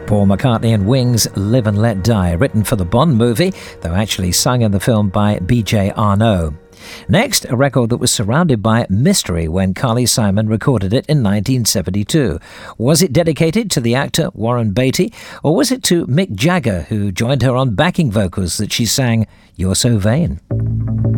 Paul McCartney and Wings' Live and Let Die, written for the Bond movie, though actually sung in the film by B.J. Arnault. Next, a record that was surrounded by mystery when Carly Simon recorded it in 1972. Was it dedicated to the actor Warren Beatty, or was it to Mick Jagger, who joined her on backing vocals that she sang You're So Vain?